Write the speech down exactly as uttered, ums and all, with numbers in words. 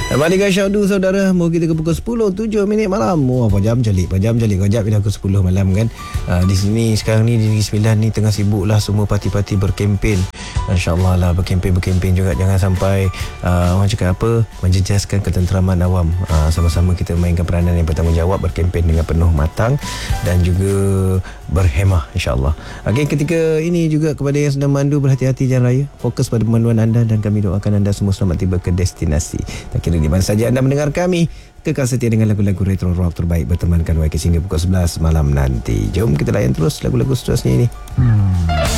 Balik ke syahdu saudara. Mau kita ke pukul sepuluh tujuh minit malam. Wah, oh, jam jalik, jam jalik. Kejap bila pukul sepuluh malam kan. Uh, di sini sekarang ni di Negeri Sembilan ni tengah sibuk lah semua parti-parti berkempen. InsyaAllah lah berkempen-berkempen juga. Jangan sampai uh, orang cakap apa, menjejaskan ketenteraman awam. Uh, sama-sama kita mainkan peranan yang bertanggungjawab, berkempen dengan penuh matang dan juga berhemah insyaAllah. Okey, ketika ini juga kepada yang sedang memandu, berhati-hati jalan raya. Fokus pada pemanduan anda dan kami doakan anda semua selamat tiba ke destinasi. Tak kira di mana saja anda mendengar kami, kekal setia dengan lagu-lagu retro rock terbaik bertemankan Y K hingga pukul sebelas malam nanti. Jom kita layan terus lagu-lagu seterusnya ini. Hmm.